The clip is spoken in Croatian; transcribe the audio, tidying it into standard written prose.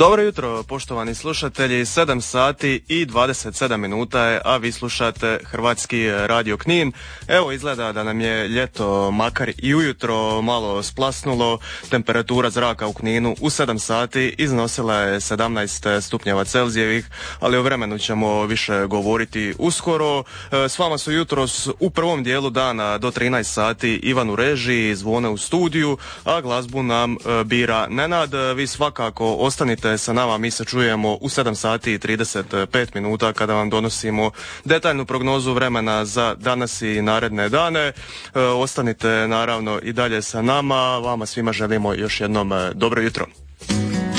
Dobro jutro, poštovani slušatelji, 7 sati i 27 minuta je, a vi slušate Hrvatski radio Knin. Evo, izgleda da nam je ljeto makar i ujutro malo splasnulo. Temperatura zraka u Kninu u 7 sati iznosila je 17 stupnjeva Celzijevih, ali o vremenu ćemo više govoriti uskoro. S vama su jutros u prvom dijelu dana do 13 sati Ivan u režiji, Zvone u studiju, a glazbu nam bira Nenad. Vi svakako ostanite sa nama, mi se čujemo u 7 sati i 35 minuta kada vam donosimo detaljnu prognozu vremena za danas i naredne dane. Ostanite naravno i dalje sa nama, vama svima želimo još jednom dobro jutro.